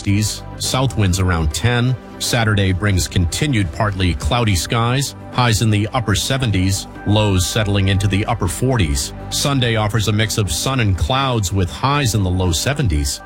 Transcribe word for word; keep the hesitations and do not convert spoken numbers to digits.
sixties, south winds around ten. Saturday brings continued partly cloudy skies, highs in the upper seventies, lows settling into the upper forties. Sunday offers a mix of sun and clouds with highs in the low seventies.